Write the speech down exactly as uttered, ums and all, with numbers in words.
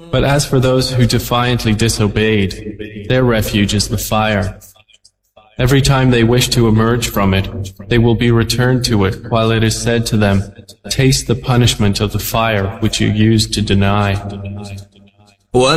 But as for those who defiantly disobeyed, their refuge is the fire. Every time they wish to emerge from it, they will be returned to it while it is said to them, "Taste the punishment of the fire which you used to deny."